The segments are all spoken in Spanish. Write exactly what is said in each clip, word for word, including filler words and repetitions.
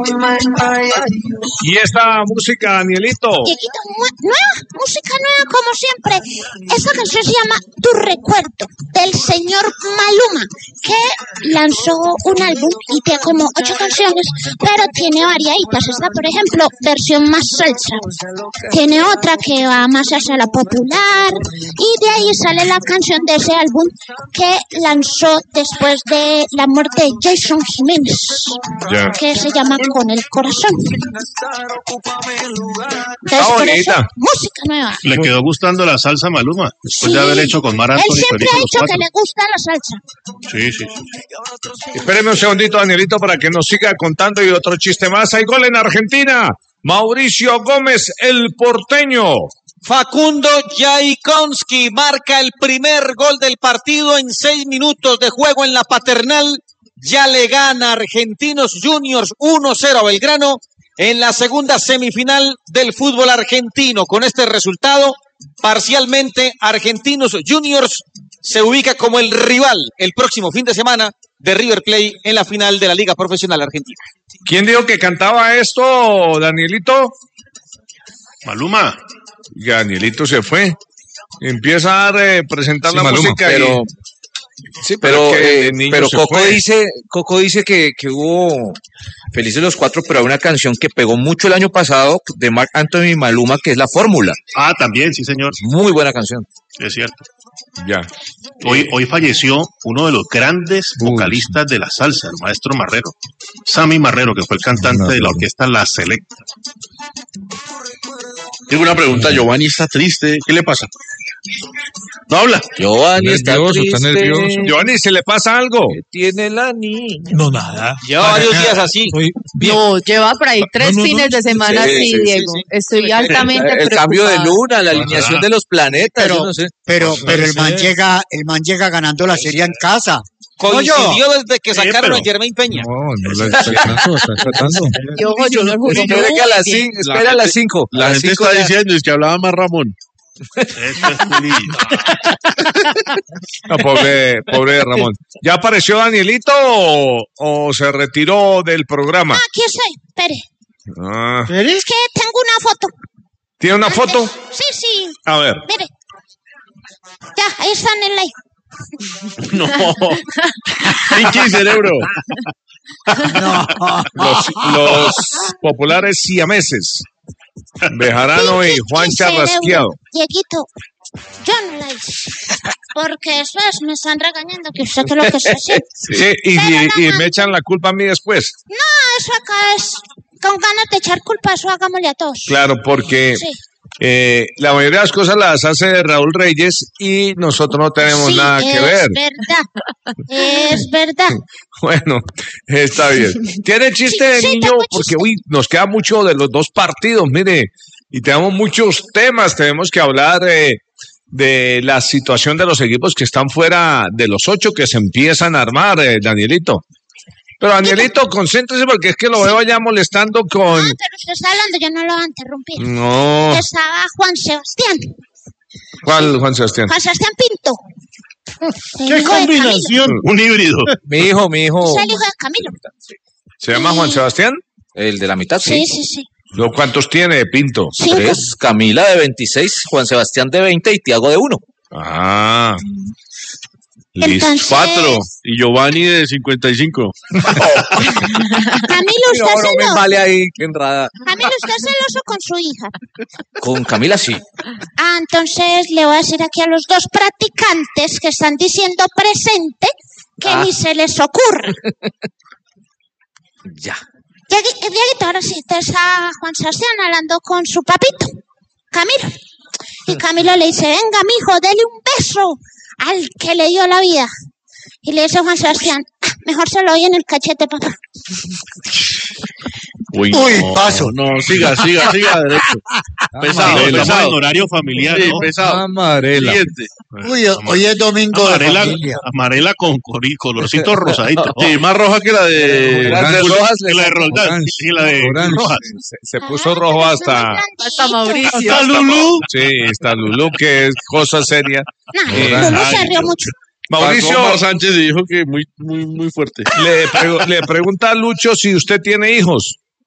Y esta música, Danielito. Dieguito, nueva, música nueva como siempre. Esta canción se llama Tu Recuerdo, del señor Maluma, que lanzó un álbum y tiene como ocho canciones, pero tiene variaditas. Esta, por ejemplo, versión más salsa. Tiene otra que va más hacia la popular, y de ahí sale la canción de ese álbum que lanzó después de la muerte de Jason Jiménez, Ya. que se llama Con el Corazón. Está bonita. Música nueva. Le quedó gustando la salsa a Maluma, después Sí. de haber hecho con Mar Él Anthony siempre Perico ha los dicho que cuatro. le gusta la salsa. Sí, sí, sí. Espéreme un segundito, Danielito, para que nos siga contando y otro chiste más. Hay gol en Argentina. Mauricio Gómez, el porteño. Facundo Yaikonski marca el primer gol del partido en seis minutos de juego en la Paternal. Ya le gana Argentinos Juniors uno cero a Belgrano en la segunda semifinal del fútbol argentino. Con este resultado, parcialmente, Argentinos Juniors se ubica como el rival el próximo fin de semana de River Plate en la final de la Liga Profesional Argentina. ¿Quién dijo que cantaba esto, Danielito? Maluma. Ya, Danielito se fue. Empieza a eh, presentar Sí, la Maluma, música. pero- y... Sí, Pero, es que eh, el niño pero se Coco fue. dice, Coco dice que, que hubo Felices los Cuatro, pero hay una canción que pegó mucho el año pasado de Marc Anthony y Maluma, que es La Fórmula. Ah, también, sí, señor. Muy buena canción. Es cierto. Ya. Hoy, hoy falleció uno de los grandes vocalistas de la salsa, el maestro Marrero. Sammy Marrero, que fue el cantante de la orquesta La Selecta. Tengo una pregunta, Giovanni está triste, ¿qué le pasa? No habla. Giovanni está Nervioso, está triste. nervioso. Giovanni, ¿se le pasa algo? que Tiene la niña. No, nada. Lleva varios días así. Estoy bien. No, lleva por ahí tres No, no, no. fines de semana Sí, así, sí, sí, Diego. sí. Estoy altamente El cambio de preocupada. luna, la alineación de los planetas, Pero- yo no sé. Pero, Pues, pero el puede man ser. llega, el man llega ganando la serie en casa. Coincidió desde que sacaron pero- a Jermaine Peña. No, no la está tratando, está tratando. Diogo Junior jugó Espera muy que a las bien. cinco, espera a las cinco. La A las gente cinco está ya- diciendo es que hablaba más Ramón. Eso es Juli. No, pobre, pobre Ramón. ¿Ya apareció Danielito o, o se retiró del programa? Ah, aquí estoy, espere. Ah, Es que tengo una foto. ¿tiene una foto? Sí, sí, A ver. mire. Ya, ahí está en el like. No. Pinky cerebro. No. Los, los populares siameses. Bejarano y Juan Pinche cerebro. Charrasqueado. Dieguito, yo no la hice. Porque después me están regañando que usted que lo que se hace. Sí, y, y- y me echan la culpa a mí después. No, eso acá es con ganas de echar culpa, eso hagámosle a todos. Claro, porque Sí. eh, la mayoría de las cosas las hace Raúl Reyes y nosotros no tenemos Sí, nada que es ver. verdad. Es verdad. Bueno, está bien. ¿Tiene chiste, Sí, sí, niño? tengo Porque chiste. uy, nos queda mucho de los dos partidos, mire, y tenemos muchos temas. Tenemos que hablar eh, de la situación de los equipos que están fuera de los ocho que se empiezan a armar, eh, Danielito. Pero Danielito, concéntrese porque es que lo veo allá molestando con... Ah, pero usted está hablando, yo no lo voy a interrumpir. No, Estaba Juan Sebastián. ¿cuál, Juan Sebastián? Juan Sebastián Pinto. El ¡Qué hijo de Camilo. combinación! Un híbrido. Mi hijo, mi hijo. Es el hijo de Camilo. ¿Se llama Juan Sebastián? El de la mitad, Sí, sí. sí, sí. ¿Lo- ¿Cuántos tiene, Pinto? Cinco. Tres, Camila de veintiséis, Juan Sebastián de veinte y Tiago de uno. Ah, listo. Entonces, Cuatro. Y Giovanni de cincuenta y cinco. Camilo, usted No, no me celoso. vale ahí, qué enrada. Camilo, usted es celoso con su hija. Con Camila sí. Ah, entonces le voy a decir aquí a los dos practicantes que están diciendo presente que Ah. ni se les ocurra. Ya. Diegui- Dieguito, ahora sí, te está Juan Sebastián hablando con su papito, Camilo. Y Camilo le dice, venga, mijo, dele un beso al que le dio la vida. Y le dice Juan Sebastián, "Ah, mejor se lo doy en el cachete, papá". Uy, Uy, no, paso. No, siga, siga, siga derecho. Pesado, Estamos pesado. en horario familiar, Sí, ¿no? pesado. Amarela. Siguiente. Uy, hoy es domingo de Amarela, familia. amarela con cori- colorcito rosadito. Sí, más roja que la de... Las de Juli- rojas Que la de Roldán Orange. y la de Orange. Rojas. Se, se puso rojo hasta... Hasta Mauricio. Hasta Lulú. Sí, está Lulú, que es cosa seria. No, Eh, Lulú se ay, rió Dios. mucho. Mauricio Pasó Omar Sánchez y dijo que muy, muy, muy fuerte. le, pregu- le pregunta a Lucho si usted tiene hijos.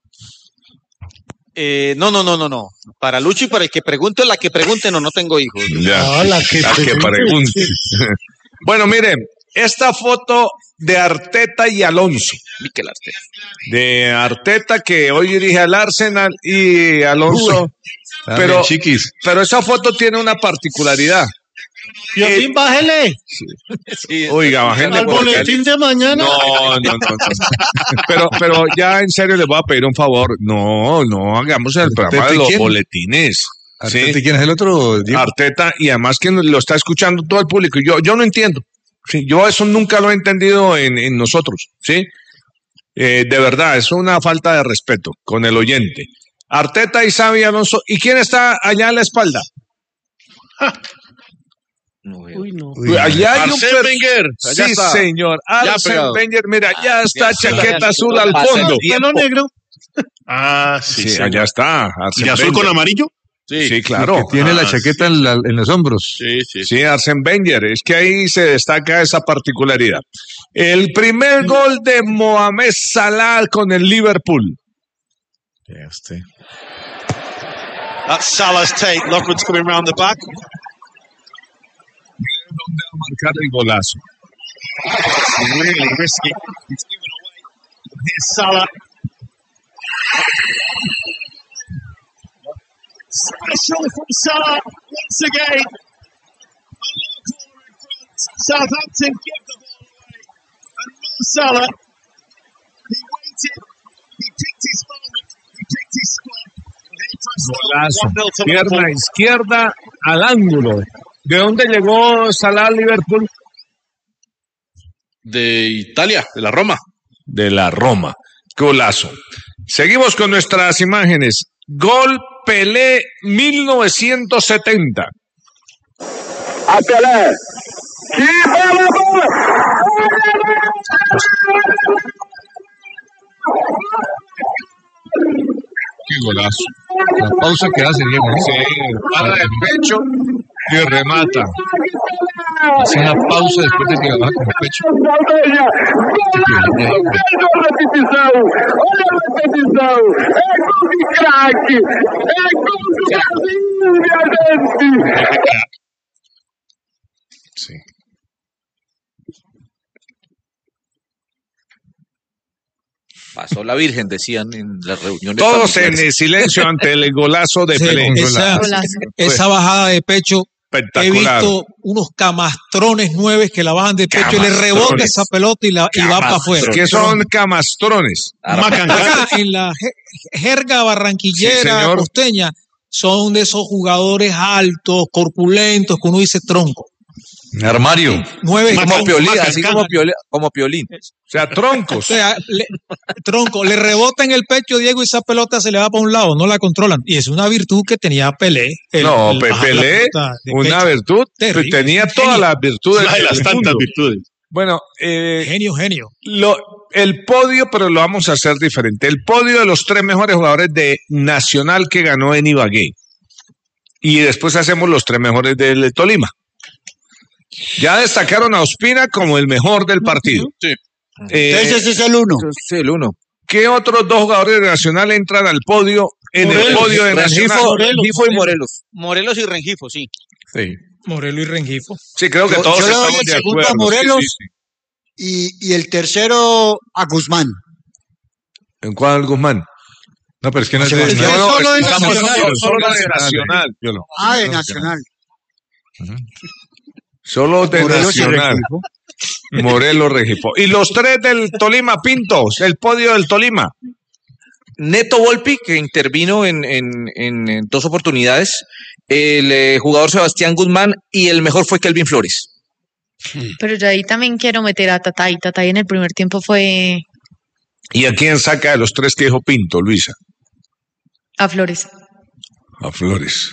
Eh, no, no, no, no, no. Para Lucho y para el que pregunte, la que pregunte, no, no tengo hijos. Ya, Ah, la que la que pregunte. pregunte. Bueno, miren, esta foto de Arteta y Alonso. Mikel Arteta. De Arteta que hoy dirige al Arsenal y Alonso. Pero, chiquis. pero esa foto tiene una particularidad. Piolín, bájele Sí, Oiga, bájenle al porque- boletín de mañana. No, no, no, no. Pero, pero ya en serio les voy a pedir un favor. No, no hagamos el programa de los quién? boletines. ¿sí? Arteta, ¿quién es el otro? Diego? Arteta, y además que lo está escuchando todo el público. Yo, yo no entiendo. Sí, yo eso nunca lo he entendido en, en nosotros. ¿sí? Eh, de verdad, es una falta de respeto con el oyente. Arteta y Xavi Alonso. ¿Y quién está allá a la espalda? No veo. Uy, no. Uy, Allá hay un Arsène per- Wenger. Allá Sí, está. señor. Ya Arsène pegado. Wenger, mira, ya está ya, chaqueta ya, azul ya, al pasa fondo. el Pelo negro. Ah, sí, Sí, sí. allá está. ¿Y Arsène azul con Wenger. amarillo? Sí, Sí, claro. Que tiene Ah, la chaqueta en, la- en los hombros. sí, sí. Sí, Arsène Wenger. Es que ahí se destaca esa particularidad. El primer gol de Mohamed Salah con el Liverpool. Ya usted. That's Salah's take. Lockwood's coming round the back. ¿Dónde va a marcar el golazo? Really risky. It's given away. Here's Salah. Special from Salah once again. Another corner in front. Southampton give the ball away. And Mo Salah, he waited. He picked his moment. He picked his spot. And he pressed on. Golazo. one nil to Pierna Liverpool. izquierda al ángulo. ¿De dónde llegó Salah al Liverpool? De Italia, de la Roma. De la Roma. Golazo. Seguimos con nuestras imágenes. Gol Pelé mil novecientos setenta. A Pelé. ¡Sí, vamos, vamos! Qué golazo. La pausa que hace Diego. ¿no? Sí, para el pecho y remata. Hace una pausa después de que la baja con el pecho. Olha a repetição! Olha a repetição! É gol de craque! É gol do Brasil, minha gente! Sí. Pasó la Virgen, decían en las reuniones. Todos en familiares. el silencio ante el golazo de Sí, Pelé. esa, Golazo. esa bajada de pecho, he Espectacular. visto unos camastrones nueve que la bajan de pecho y le rebota Camastrones. esa pelota y, la, y va para afuera. ¿Qué son camastrones? Acá, en la je- jerga Sí, barranquillera, señor. costeña, son de esos jugadores altos, corpulentos, que uno dice tronco. Armario. Nueve Como Piolín, Macan- así como Piolín. Como Piolín. O sea, troncos. O sea, le- tronco, le rebota en el pecho Diego y esa pelota se le va para un lado, no la controlan. Y es una virtud que tenía Pelé. el- No, el Pe- bajar la Pelé, pelota de una pecho. virtud, Terrible. tenía todas Genio. las virtudes. Una de las del tantas mundo. virtudes. Bueno, eh, Genio, genio. lo, el podio, pero lo vamos a hacer diferente. El podio de los tres mejores jugadores de Nacional que ganó en Ibagué. Y después hacemos los tres mejores del Tolima. Ya destacaron a Ospina como el mejor del partido. Sí. Eh, Entonces ese es el uno. Sí, el uno. ¿Qué otros dos jugadores de Nacional entran al podio en el Morelos, podio de Nacional? Rengifo, Rengifo y Morelos. Morelos y Rengifo, sí. Sí. Morelo y Rengifo. Sí, creo que Yo- todos yo le doy estamos el de segundo acuerdo. a Morelos. Sí, sí, sí. Y, y el tercero a Guzmán. ¿En cuál, Guzmán? No, pero es que no es Sí, de- porque no, es no, solo de estamos- Nacional. solo- Solo de solo Nacional. Yo no. Ah, de No, Nacional. Solo de Morelos y Nacional. Rengifo. Morelos, Rengifo. Y los tres del Tolima, Pintos, el podio del Tolima. Neto Volpi, que intervino en, en, en, en dos oportunidades. El eh, jugador Sebastián Guzmán y el mejor fue Kelvin Flores. Pero yo ahí también quiero meter a Tatay. Tatay en el primer tiempo fue ¿Y a quién saca de los tres que dijo Pinto, Luisa? a Flores. A Flores.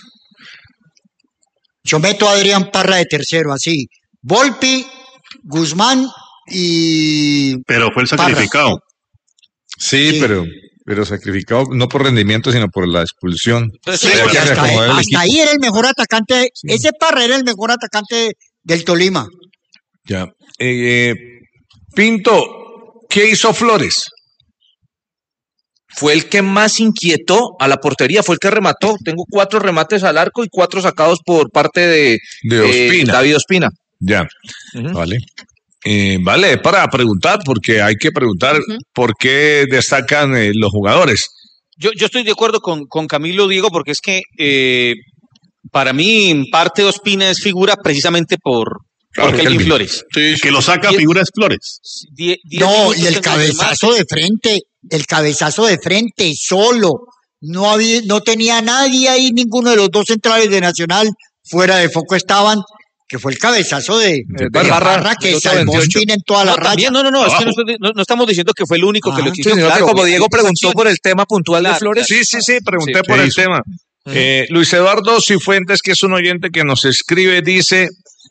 Yo meto a Adrián Parra de tercero, así. Volpi, Guzmán y... Pero fue el sacrificado. Sí, Sí. pero, pero sacrificado no por rendimiento, sino por la expulsión. Sí, Había porque que hasta, reacomodar el hasta equipo. ahí era el mejor atacante. Ese Parra era el mejor atacante del Tolima. Ya. Eh, Pinto, ¿qué hizo Flores? fue el que más inquietó a la portería, fue el que remató. Tengo cuatro remates al arco y cuatro sacados por parte de, de Ospina. Eh, David Ospina. Ya, uh-huh. Vale. Eh, vale, para preguntar, porque hay que preguntar uh-huh. por qué destacan eh, los jugadores. Yo, yo estoy de acuerdo con, con Camilo, Diego, porque es que eh, para mí en parte Ospina es figura precisamente por... Porque Kelvin Flores. Sí, que lo saca diez, figuras Flores. Diez, diez no, y el cabezazo de frente, el cabezazo de frente, solo. No había, no tenía nadie ahí, ninguno de los dos centrales de Nacional, fuera de foco estaban, que fue el cabezazo de, de Barra, Barra que salvó Ospina en toda la no, raya. También, no, no, no, es que no, no, no estamos diciendo que fue el único ah, que lo quiso. Sí, claro, como Diego preguntó por el tema puntual claro, de Flores. Sí, sí, sí, pregunté sí, por el hizo? tema. Uh-huh. Eh, Luis Eduardo Cifuentes, que es un oyente que nos escribe, dice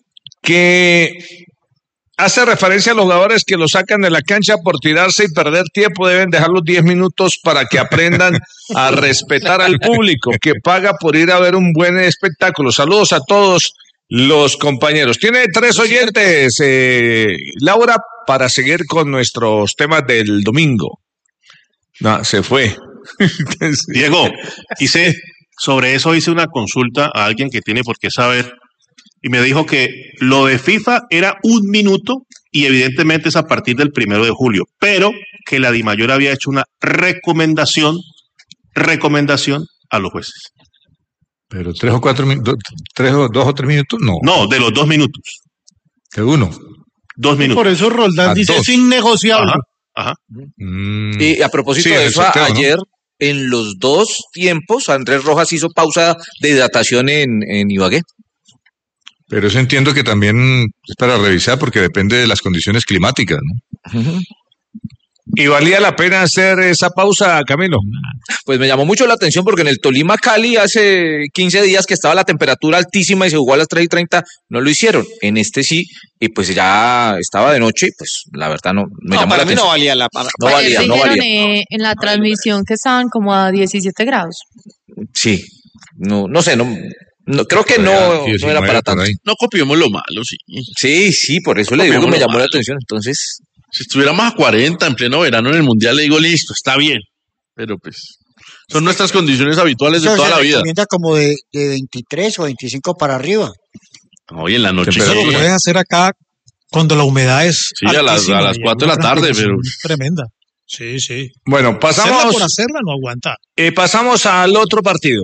que hace referencia a los jugadores que lo sacan de la cancha por tirarse y perder tiempo, deben dejar los diez minutos para que aprendan a respetar al público que paga por ir a ver un buen espectáculo. Saludos a todos los compañeros. Tiene tres oyentes, eh, Laura, para seguir con nuestros temas del domingo. No, se fue. Diego, hice, sobre eso hice una consulta a alguien que tiene por qué saber. Y me dijo que lo de FIFA era un minuto y evidentemente es a partir del primero de julio, pero que la DIMAYOR había hecho una recomendación, recomendación a los jueces. Pero tres o cuatro minutos, tres o dos o tres minutos, no. No, de los dos minutos. De uno. Dos minutos. Y por eso Roldán a dice dos. Es innegociable. Ajá, ajá. Mm. Y a propósito sí, de eso, sorteo, ayer ¿no? en los dos tiempos Andrés Rojas hizo pausa de hidratación en, en Ibagué. Pero eso entiendo que también es para revisar porque depende de las condiciones climáticas, ¿no? Uh-huh. ¿Y valía la pena hacer esa pausa, Camilo? Pues me llamó mucho la atención porque en el Tolima Cali hace quince días que estaba la temperatura altísima y se jugó a las tres y treinta, no lo hicieron. En este sí, y pues ya estaba de noche y pues la verdad no me no, llamó la atención. No valía la pena. No valía, no valía. Eh, en la transmisión que estaban como a diecisiete grados. Sí, no, no sé, no... No, creo que no, no era para tanto. No copiemos lo malo, sí. Sí, sí, por eso le digo que me llamó la atención. Entonces, si estuviéramos a cuarenta en pleno verano en el Mundial, le digo, listo, está bien. Pero pues, son nuestras condiciones habituales de toda la vida. Se como de, de veintitrés o veinticinco para arriba. Hoy en la noche. Pero lo puedes hacer acá cuando la humedad es sí, a las, a las cuatro de la tarde, pero... Tremenda. Sí, sí. Bueno, pasamos... Hacerla por hacerla no aguanta. Eh, pasamos al otro partido.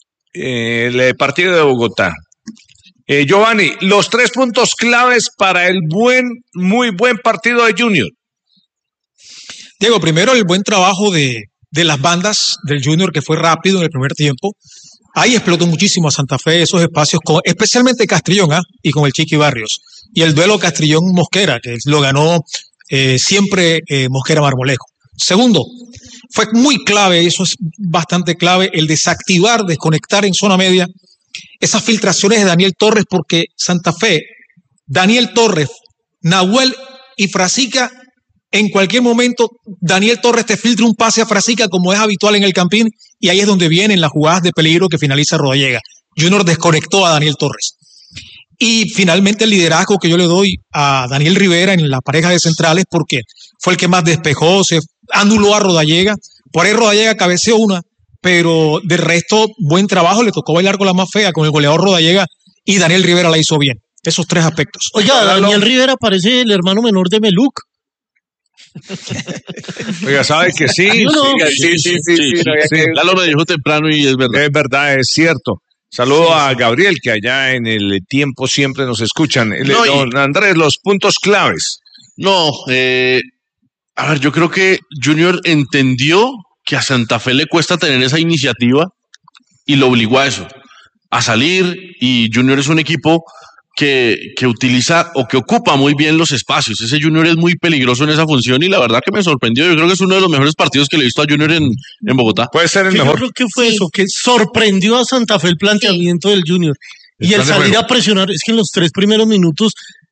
El partido de Bogotá. Eh, Giovanni, los tres puntos claves para el buen, muy buen partido de Junior. Diego, primero el buen trabajo de, de las bandas del Junior, que fue rápido en el primer tiempo. Ahí explotó muchísimo a Santa Fe esos espacios, con, especialmente Castrillón ¿eh? y con el Chiqui Barrios. Y el duelo Castrillón-Mosquera, que lo ganó eh, siempre eh, Mosquera Marmolejo. Segundo, fue muy clave, eso es bastante clave, el desactivar, desconectar en zona media esas filtraciones de Daniel Torres, porque Santa Fe, Daniel Torres, Nahuel y Frasica, en cualquier momento Daniel Torres te filtra un pase a Frasica como es habitual en el Campín, y ahí es donde vienen las jugadas de peligro que finaliza Rodallega. Junior desconectó a Daniel Torres. Y finalmente el liderazgo que yo le doy a Daniel Rivera en la pareja de centrales, porque fue el que más despejó, se anuló a Rodallega, por ahí Rodallega cabeceó una, pero de resto buen trabajo, le tocó bailar con la más fea, con el goleador Rodallega, y Daniel Rivera la hizo bien, esos tres aspectos. Oiga, Daniel Rivera parece el hermano menor de Meluc. Oiga, ¿sabe que sí? ¿Sí, no? sí, sí, sí, sí, sí, sí, sí. Lalo me dijo temprano y es verdad. Es verdad, es cierto. Saludo sí, a Gabriel, que allá en el tiempo siempre nos escuchan. No, Don Andrés, los puntos claves. No, eh, a ver, yo creo que Junior entendió que a Santa Fe le cuesta tener esa iniciativa y lo obligó a eso, a salir, y Junior es un equipo que, que utiliza o que ocupa muy bien los espacios. Ese Junior es muy peligroso en esa función y la verdad que me sorprendió. Yo creo que es uno de los mejores partidos que le he visto a Junior en, en Bogotá. Puede ser el yo mejor. Yo creo que fue sí. eso, que sorprendió a Santa Fe el planteamiento sí. del Junior. El y el salir a presionar, es que en los tres primeros minutos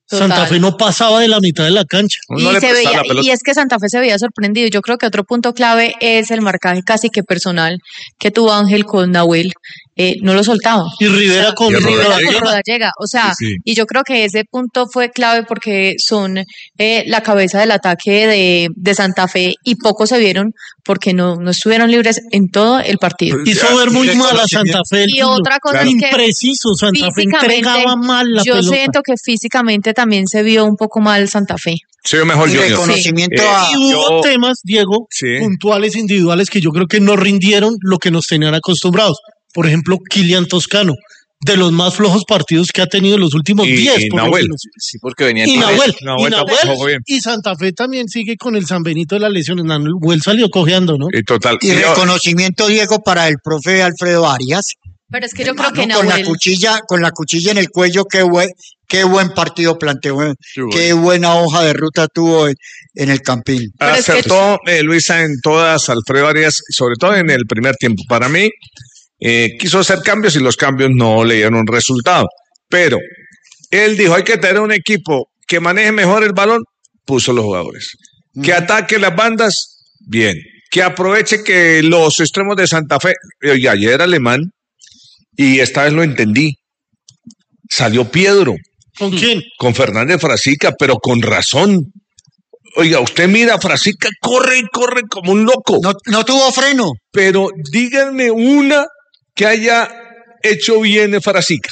Total. Santa Fe no pasaba de la mitad de la cancha. Y, No le se prestaba veía, la pelota. y es que Santa Fe se veía sorprendido. Yo creo que otro punto clave es el marcaje casi que personal que tuvo Ángel con Nahuel. Eh, no lo soltaba. Y Rivera con Y Rivera Rodallega. con Rodallega. O sea, Sí, sí. y yo creo que ese punto fue clave porque son eh, la cabeza del ataque de, de Santa Fe y pocos se vieron porque no, no estuvieron libres en todo el partido. Hizo ver muy mal a Santa Fe. Y otra cosa es que impreciso, Santa Fe entregaba mal la yo pelota. siento que físicamente también se vio un poco mal Santa Fe. Se ve mejor Y Junior. reconocimiento Sí. a... Y hubo yo- temas, Diego, Sí. puntuales, individuales, que yo creo que no rindieron lo que nos tenían acostumbrados. Por ejemplo, Kylian Toscano, de los más flojos partidos que ha tenido en los últimos Y- diez. y por lo Nahuel. menos. Sí, porque venía Y con Nahuel, eso. y Nahuel tampoco jugó Nahuel, bien. y Santa Fe también sigue con el San Benito de las lesiones. Nahuel salió cojeando, ¿no? Y total. Y Yo- reconocimiento, Diego, para el profe Alfredo Arias. Pero es que yo creo que Con la Nahuel... cuchilla, con la cuchilla en el cuello, qué buen, qué buen partido planteó, eh. Qué buena hoja de ruta tuvo en, en el Campín. Acertó eh, Luisa en todas, Alfredo Arias, sobre todo en el primer tiempo. Para mí, eh, quiso hacer cambios y los cambios no le dieron resultado. Pero él dijo, hay que tener un equipo que maneje mejor el balón, puso los jugadores. Que ataque las bandas, bien. Que aproveche que los extremos de Santa Fe, oye, ayer era Alemán, y esta vez lo entendí. Salió Piedro. ¿Con quién? Con Fernández Frasica, pero con razón. Oiga, usted mira, Frasica corre y corre como un loco. No, no tuvo freno. Pero díganme una que haya hecho bien Frasica.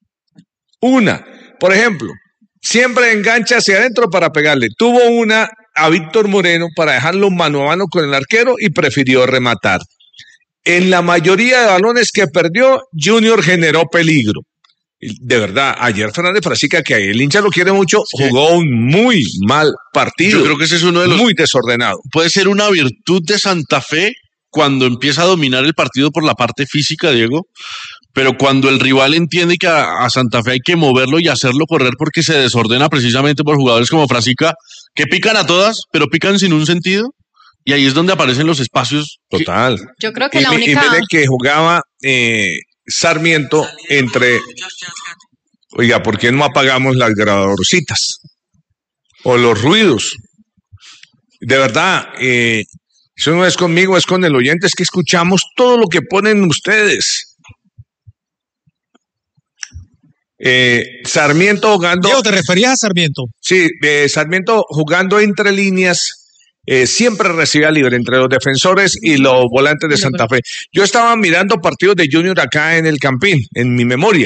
Una. Por ejemplo, siempre engancha hacia adentro para pegarle. Tuvo una a Víctor Moreno para dejarlo mano a mano con el arquero y prefirió rematar. En la mayoría de balones que perdió, Junior generó peligro. De verdad, ayer Fernández Frasica, que el hincha lo quiere mucho, jugó un muy mal partido. Yo creo que ese es uno de los... Muy desordenado. Puede ser una virtud de Santa Fe cuando empieza a dominar el partido por la parte física, Diego, pero cuando el rival entiende que a, a Santa Fe hay que moverlo y hacerlo correr porque se desordena precisamente por jugadores como Frasica, que pican a todas, pero pican sin un sentido, y ahí es donde aparecen los espacios. Total. Yo creo que Y, la mi- y única... mire que jugaba eh, Sarmiento entre... Oiga, ¿por qué no apagamos las grabadorcitas? O los ruidos. De verdad, eh, eso no es conmigo, es con el oyente, es que escuchamos todo lo que ponen ustedes. Eh, Sarmiento jugando... Diego, ¿te referías a Sarmiento? Sí, eh, Sarmiento jugando entre líneas, eh, siempre recibía libre entre los defensores y los volantes de Santa Fe. Yo estaba mirando partidos de Junior acá en el Campín, en mi memoria.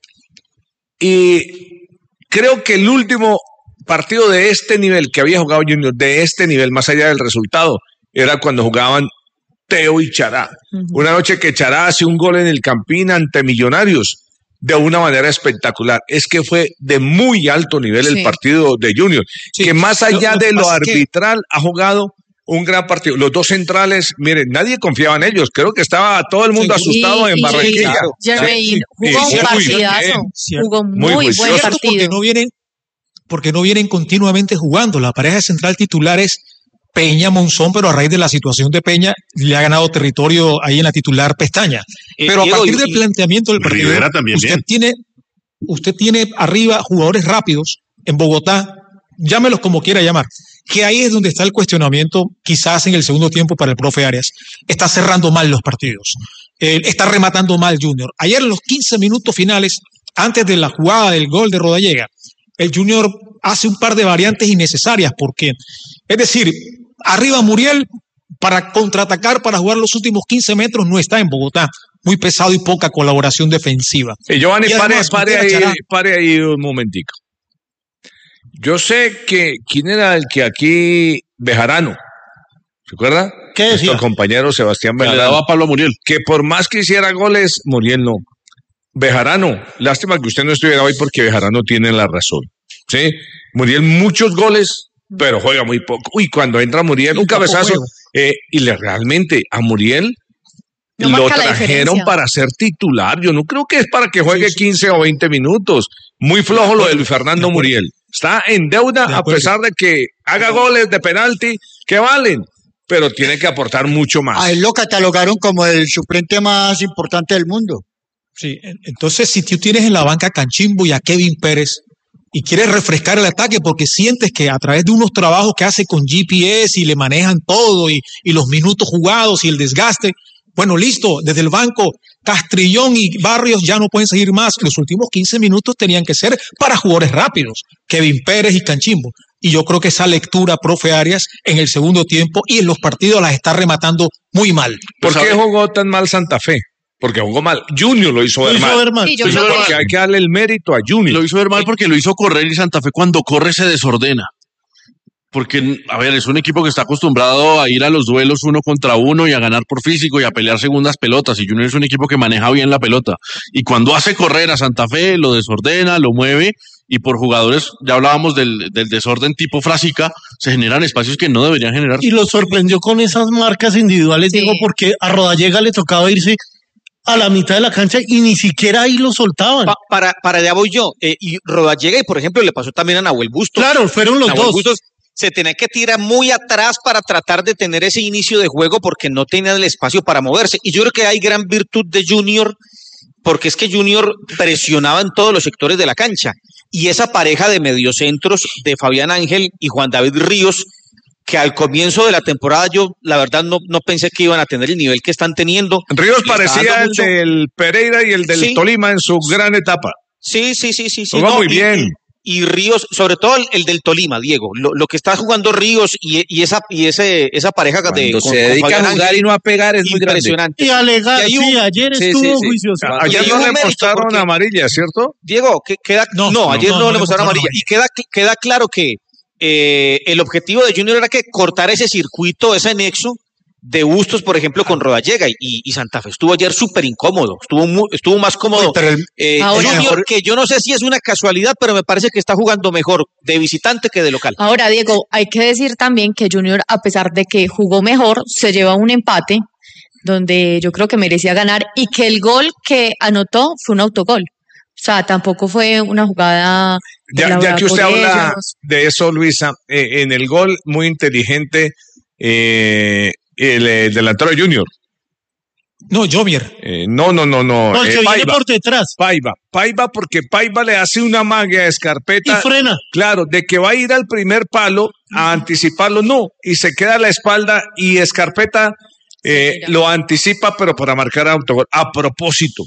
Y creo que el último partido de este nivel que había jugado Junior, de este nivel, más allá del resultado, era cuando jugaban Teo y Chará. Una noche que Chará hace un gol en el Campín ante Millonarios de una manera espectacular. Es que fue de muy alto nivel el Sí. partido de Junior, Sí. que más allá Lo- lo que de lo pasa es que- arbitral ha jugado un gran partido. Los dos centrales, miren, nadie confiaba en ellos. Creo que estaba todo el mundo asustado Y- en y- Barranquilla. Jermaine Sí, jugó sí, un muy partidazo, bien. jugó Muy muy, buen juicioso. Porque partido. no vienen, porque no vienen continuamente jugando. La pareja central titular es Peña Monzón, pero a raíz de la situación de Peña le ha ganado territorio ahí en la titular Pestaña. Eh, Pero a Diego, partir y- del planteamiento del partido, Rivera también usted bien. tiene, usted tiene arriba jugadores rápidos en Bogotá, llámelos como quiera llamar, que ahí es donde está el cuestionamiento, quizás en el segundo tiempo para el profe Arias. Está cerrando mal los partidos, eh, está rematando mal Junior. Ayer en los quince minutos finales, antes de la jugada del gol de Rodallega, el Junior hace un par de variantes innecesarias, porque, es decir, arriba Muriel para contraatacar, para jugar los últimos quince metros, no está en Bogotá. Muy pesado y poca colaboración defensiva. Eh, Giovanni, Y pare, además, pare, Gutiérrez ahí, Chará. pare ahí un momentico. Yo sé que, ¿quién era el que aquí, Bejarano? ¿Se acuerda? ¿Qué decía? Nuestro compañero Sebastián Que le Bejarano. daba a Pablo Muriel. Que por más que hiciera goles, Muriel no. Bejarano, lástima que usted no estuviera hoy porque Bejarano tiene la razón. ¿Sí? Muriel muchos goles, pero juega muy poco. Uy, cuando entra Muriel, un poco cabezazo. juego. eh, y le, realmente a Muriel No lo marca la trajeron diferencia. para ser titular. Yo no creo que es para que juegue quince o veinte minutos. Muy flojo lo de Luis Fernando Muriel. Está en deuda De a acuerdo. pesar de que haga goles de penalti que valen, pero tiene que aportar mucho más. A él lo catalogaron como el suplente más importante del mundo. Sí, en- entonces si tú tienes en la banca a Canchimbo y a Kevin Pérez, y quieres refrescar el ataque porque sientes que a través de unos trabajos que hace con G P S y le manejan todo y, y los minutos jugados y el desgaste, bueno, listo, desde el banco, Castrillón y Barrios ya no pueden seguir más. Los últimos quince minutos tenían que ser para jugadores rápidos, Kevin Pérez y Canchimbo. Y yo creo que esa lectura, profe Arias, en el segundo tiempo y en los partidos las está rematando muy mal. ¿Por qué jugó tan mal Santa Fe? Porque jugó mal. Junior lo hizo Lo ver hizo mal. ver mal. Sí, yo Lo hizo creo ver que- porque hay que darle el mérito a Junior. Lo hizo ver mal porque lo hizo correr y Santa Fe cuando corre se desordena. Porque, a ver, es un equipo que está acostumbrado a ir a los duelos uno contra uno y a ganar por físico y a pelear segundas pelotas. Y Junior es un equipo que maneja bien la pelota. Y cuando hace correr a Santa Fe, lo desordena, lo mueve. Y por jugadores, ya hablábamos del, del desorden tipo Frasica, se generan espacios que no deberían generar. Y lo sorprendió con esas marcas individuales, digo, porque a Rodallega le tocaba irse a la mitad de la cancha y ni siquiera ahí lo soltaban. Pa- para, para allá voy yo. Eh, y Rodallega, y por ejemplo, le pasó también a Nahuel Bustos. Claro, fueron los Nahuel dos. Bustos se tenía que tirar muy atrás para tratar de tener ese inicio de juego porque no tenía el espacio para moverse. Y yo creo que hay gran virtud de Junior, porque es que Junior presionaba en todos los sectores de la cancha. Y esa pareja de mediocentros de Fabián Ángel y Juan David Ríos, que al comienzo de la temporada yo la verdad no, no pensé que iban a tener el nivel que están teniendo. Ríos Le está parecía dando el mucho- del Pereira y el del Sí. Tolima en su gran etapa. Sí, sí, sí, sí. sí Jugó no, muy y- bien. Y, y Ríos, sobre todo el, el del Tolima, Diego. Lo, lo que está jugando Ríos y, y esa y ese esa pareja de Cuando con- se con dedica Fabián a jugar Ángel, y no a pegar es muy grande. impresionante. Y alegar, Y hay sí, un- ayer sí, estuvo sí, sí. juicioso. A- Y Ayer hay no un le mérito mostraron porque- amarilla, ¿cierto? Diego, que queda no, No, ayer no, no, no le le mostraron mostraron amarilla. Y queda queda claro que eh, el objetivo de Junior era que cortar ese circuito, ese nexo de Bustos, por ejemplo, con Rodallega y, y Santa Fe estuvo ayer súper incómodo, estuvo mu- estuvo más cómodo. Pero el- Eh, Ahora- Junior, que yo no sé si es una casualidad, pero me parece que está jugando mejor de visitante que de local. Ahora, Diego, hay que decir también que Junior, a pesar de que jugó mejor, se lleva un empate donde yo creo que merecía ganar y que el gol que anotó fue un autogol. O sea, tampoco fue una jugada Ya, elaborada ya que usted por habla ellos. de eso, Luisa, eh, en el gol muy inteligente, eh, el eh, delantero de Junior. No, Jovier. Eh, no, no, no, no. No, el eh, que viene Paiva. por detrás Paiva, Paiva, porque Paiva le hace una magia a y Escarpeta. frena. Claro, de que va a ir al primer palo a anticiparlo, no, y se queda a la espalda y Escarpeta eh, mira. lo anticipa, pero para marcar autogol. A propósito,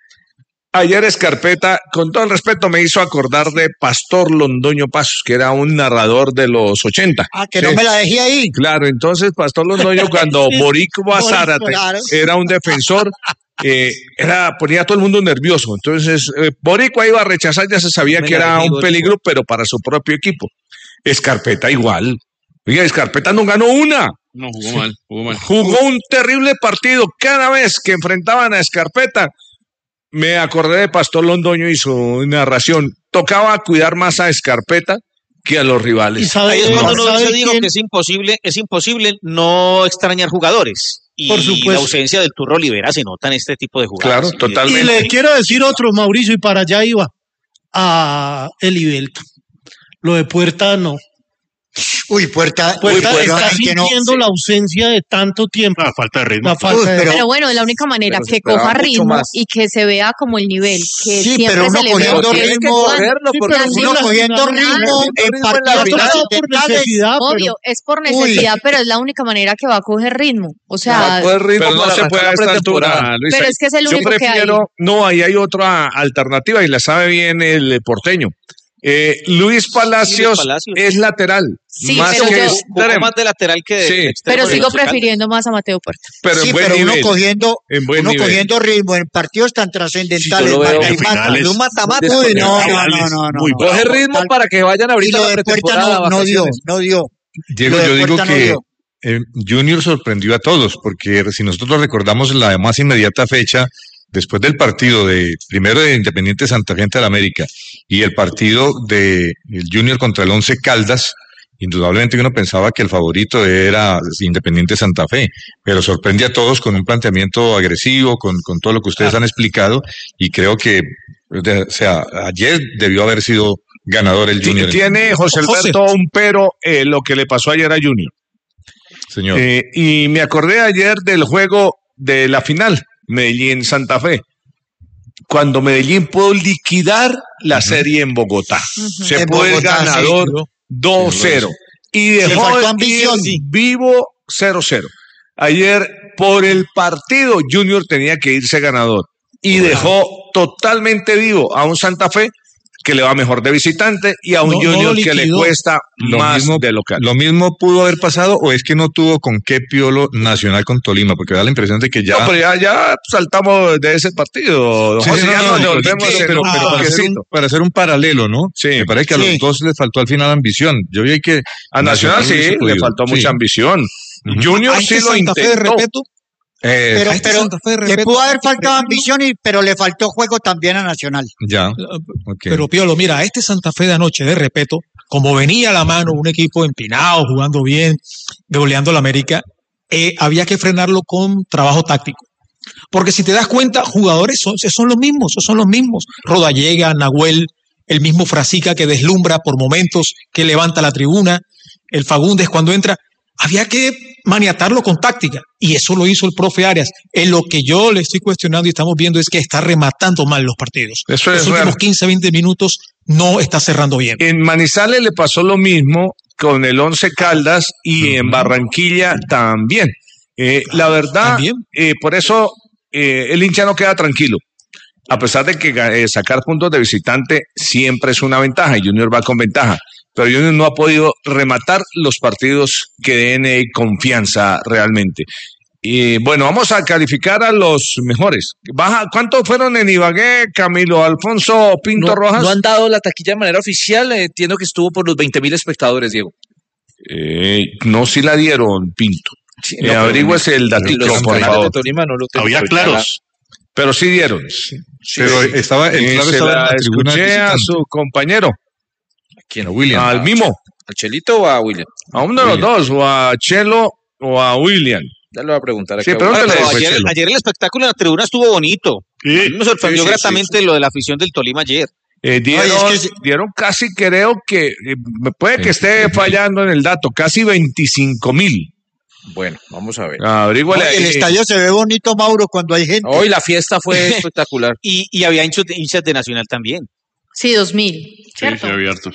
ayer Escarpeta, con todo el respeto, me hizo acordar de Pastor Londoño Pasos, que era un narrador de los ochenta. Ah, que Sí. no me la dejé ahí. Claro, entonces Pastor Londoño, cuando Boricua Zárate claro. era un defensor, eh, era, ponía a todo el mundo nervioso. Entonces, eh, Boricua iba a rechazar, ya se sabía Me que la era dejé, un Boricua. peligro, pero para su propio equipo. Escarpeta igual. Oiga, Escarpeta no ganó una. No, jugó mal, jugó mal. Jugó un terrible partido. Cada vez que enfrentaban a Escarpeta, me acordé de Pastor Londoño y su narración. Tocaba cuidar más a Escarpeta que a los Y rivales. sabe, Ahí es cuando uno sabe se dijo quién- que es imposible, es imposible no extrañar jugadores. Y Por supuesto. la ausencia del Turro Olivera se nota en este tipo de jugadas. Claro, totalmente. Y le quiero decir otro, Mauricio, y para allá iba. A Elibelto. Lo de Puerta no. Uy, puerta. Puerta uy, está perdóname que no. sintiendo la ausencia de tanto tiempo. La falta de ritmo. La falta Uy, de- pero- Pero bueno, la única manera Pero se que esperaba coja mucho ritmo más. y que se vea como el nivel que Sí, siempre pero uno se le cogiendo vio que Tienen que ritmo- correrlo Sí, porque pero si Uno no, cogiendo final, ritmo cogiendo en ritmo en la partidos final. Todo por trascendentales. necesidad, Obvio, pero es por necesidad, pero es la única manera que va a coger ritmo. O sea, va a coger ritmo Pero no para se arrancar puede la a esta pretemporada. altura, Luisa. pero es que es el Yo único que hay. prefiero, no, ahí hay otra alternativa y la sabe bien el eh, porteño. Eh, Luis Palacios, Palacios. es lateral, Sí, más pero que yo- Jugó extremo, más de lateral que de Sí. extremo Pero de sigo Once Caldas. prefiriendo más a Mateo Puerta. pero Sí, en buen pero uno nivel. cogiendo, En buen uno nivel. cogiendo ritmo en partidos tan trascendentales. Sí, yo lo veo mata y en mata. finales. En un mata-mata. Muy Uy, no, no, no, desconfiables, no, no, muy no. Coge ritmo Tal- para que vayan Y ahorita lo a la de Puerta pretemporada. no, no dio, vacaciones. no dio. Diego, Lo de yo digo Puerta no que dio. eh, Junior sorprendió a todos, porque si nosotros recordamos la más inmediata fecha, después del partido de primero de Independiente Santa Fe ante el América y el partido de el Junior contra el Once Caldas, indudablemente uno pensaba que el favorito era Independiente Santa Fe, pero sorprende a todos con un planteamiento agresivo, con, con todo lo que ustedes han explicado, y creo que, o sea, ayer debió haber sido ganador el Ti- Junior. Tiene José José. Alberto un pero eh, lo que le pasó ayer a Junior. Señor. Eh, y me acordé ayer del juego de la final, Medellín-Santa Fe. Cuando Medellín pudo liquidar la Ujú. serie en Bogotá. Ujú. Se En fue el Bogotá, sí, ganador ¿no? dos cero. Y Le dejó faltó ir ambición. vivo cero cero. Ayer, por el partido, Junior tenía que irse ganador. Y dejó totalmente vivo a un Santa Fe que le va mejor de visitante y a un No, no Junior lo que le liquidó. cuesta Lo más mismo, de local. Lo mismo pudo haber pasado, o es que no tuvo con qué Piolo Nacional con Tolima, porque da la impresión de que ya. No, pero ya, ya saltamos de ese partido. don Sí, José, sí, ya no, nos no, devolvemos pero- en pero- el pero para, hacer un, toquecito. para hacer un paralelo, ¿no? Sí. Me parece que a Sí. los dos les faltó al final ambición. Yo vi que A Nacional sí, hubiese le podido. faltó Sí. mucha ambición. Junior A sí este lo Santa Fe de intentó. Repeto, Eh, Pero, a este pero Santa Fe de le Repeto, pudo haber hay que faltado premiarlo. ambición, y, pero le faltó juego también a Nacional. Ya. Pero Piolo, mira, a este Santa Fe de anoche de Repeto, como venía a la mano un equipo empinado, jugando bien, goleando a la América, eh, había que frenarlo con trabajo táctico. Porque si te das cuenta, jugadores son, son los mismos, son los mismos. Rodallega, Nahuel, el mismo Frasica que deslumbra por momentos, que levanta la tribuna, el Fagundes cuando entra. Había que maniatarlo con táctica, y eso lo hizo el profe Arias. En lo que yo le estoy cuestionando y estamos viendo es que está rematando mal los partidos. Eso Los es últimos real. quince, veinte minutos no está cerrando bien. En Manizales le pasó lo mismo con el Once Caldas y en Barranquilla también. Eh, la verdad, eh, por eso eh, el hincha no queda tranquilo. A pesar de que eh, sacar puntos de visitante siempre es una ventaja y Junior va con ventaja, pero Junior no ha podido rematar los partidos que den eh, confianza realmente. Y bueno, vamos a calificar a los mejores. Baja, ¿cuántos fueron en Ibagué, Camilo Alfonso Pinto No, Rojas? no han dado la taquilla de manera oficial. eh, Entiendo que estuvo por los veinte mil espectadores, Diego. Eh, no, si la dieron, Pinto. Sí, Eh, no, pero averigüese el los datito, por canales favor. de Tolima no lo tengo Había ahorita. claros, pero sí dieron. Pero estaba- el Eh, claro se estaba en la la tribuna escuché a visitante. su compañero, ¿Quién? A William. al mismo, ¿A Chelito o a William? a uno de los dos, o a Chelo o a William. Ya le voy a preguntar. Sí, acá. pero Ahora, te pero fue ayer, Chelo. ayer el espectáculo en la tribuna estuvo bonito. A mí me sorprendió Sí, sí, gratamente sí, lo de la afición del Tolima ayer. Eh, dieron, Oye, es que- dieron casi, creo que, eh, puede que esté fallando en el dato, casi veinticinco mil. Bueno, vamos a ver. Averíguale Oye, el ahí. estadio se ve bonito, Mauro, cuando hay gente. Hoy la fiesta fue espectacular. Y, y había hinchas de, hinchas de Nacional también. Sí, dos mil. Sí, ¿Cierto? sí, abiertos.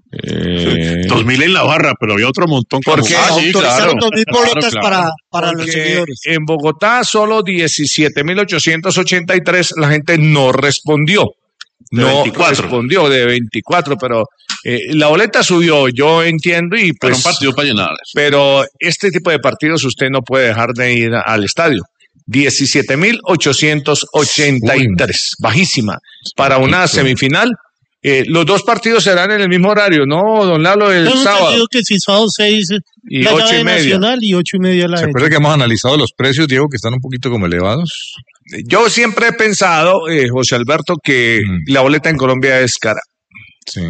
Eh, Dos mil en la barra, pero había otro montón. como- Porque Ah, sí, autorizaron claro. dos mil Claro, boletas claro. para, para los Porque seguidores. en Bogotá solo diecisiete mil ochocientos ochenta y tres, la gente no respondió. De no veinticuatro. respondió de veinticuatro, pero eh, la boleta subió, yo entiendo, y Pero pues, un partido para llenar. pero este tipo de partidos usted no puede dejar de ir al estadio. diecisiete mil ochocientos ochenta y tres, bajísima. Para una semifinal, eh, los dos partidos serán en el mismo horario, ¿no, don Lalo? El Tengo sábado. entendido que si sábado seis Y la ocho llave y media. nacional y ocho y media la ¿Se de- acuerda que hemos analizado los precios, Diego, que están un poquito como elevados? Yo siempre he pensado, eh, José Alberto, que Mm. la boleta en Colombia es cara. Sí.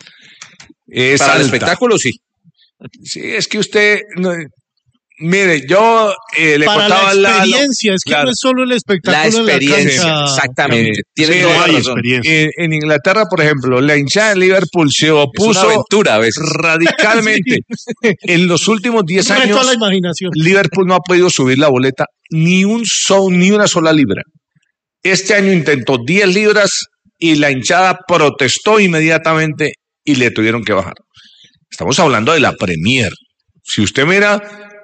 Es Para el alta. espectáculo, sí. Sí, es que usted, no, mire, yo eh, le Para la contaba a Lalo- experiencia, es que claro. no es solo el espectáculo La en experiencia, la cancha. exactamente. Eh, Tiene sí, toda no la hay razón. experiencia. En, en Inglaterra, por ejemplo, la hinchada de Liverpool se Es una opuso aventura a veces. radicalmente. En los últimos diez Un reto a la años, imaginación. Liverpool no ha podido subir la boleta ni un so, ni una sola libra. Este año intentó diez libras y la hinchada protestó inmediatamente y le tuvieron que bajar. Estamos hablando de la Premier. Si usted mira,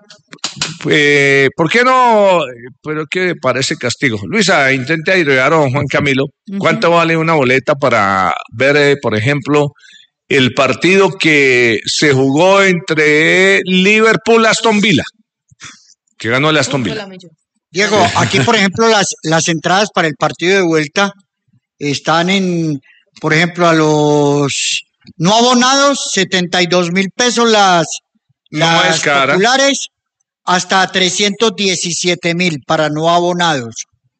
eh, ¿por qué no? Pero que parece castigo. Luisa, intente ayudar a don Juan Camilo. ¿Cuánto vale una boleta para ver, eh, por ejemplo, el partido que se jugó entre Liverpool y Aston Villa? Que ganó el Aston Villa. Diego, aquí por ejemplo las, las entradas para el partido de vuelta están en, por ejemplo, a los no abonados, setenta y dos mil pesos las, No las es cara. populares, hasta trescientos diecisiete mil para no abonados.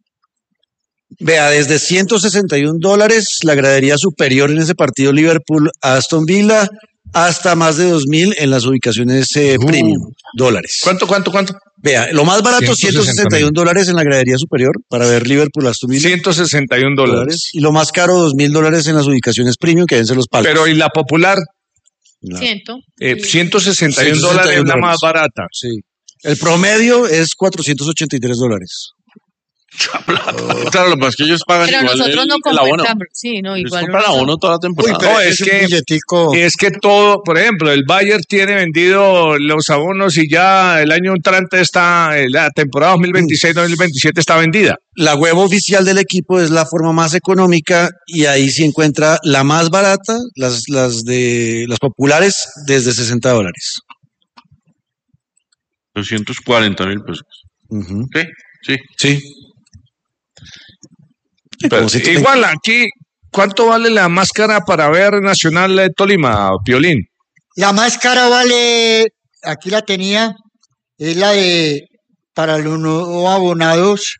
Vea, desde ciento sesenta y un dólares la gradería superior en ese partido Liverpool-Aston Villa hasta más de dos mil en las ubicaciones eh, Uh. premium dólares. ¿Cuánto, cuánto, cuánto? Vea, lo más barato ciento sesenta y un dólares en la gradería superior para ver Liverpool-Aston Villa. ciento sesenta y un dólares. Y lo más caro dos mil dólares en las ubicaciones premium que vence los palcos. Pero ¿y la popular? Ciento. Eh, ciento sesenta y un dólares es la más barata. Sí. El promedio es cuatrocientos ochenta y tres dólares. Claro, lo que pasa es que ellos pagan Pero igual nosotros el, no el abono. completamos. Sí, no, Ellos igual. compran abono toda la temporada. No, es que, es que todo, por ejemplo, el Bayern tiene vendido los abonos y ya el año entrante está, la temporada dos mil veintiséis dos mil veintisiete está vendida. La web oficial del equipo es la forma más económica y ahí se encuentra la más barata, las, las de las populares, desde sesenta dólares. doscientos cuarenta mil pesos. Uh-huh. ¿Qué? Sí. Sí. Pero, igual aquí, ¿cuánto vale la máscara para ver Nacional de Tolima, Piolín? La máscara vale, aquí la tenía, es la de, para los no abonados,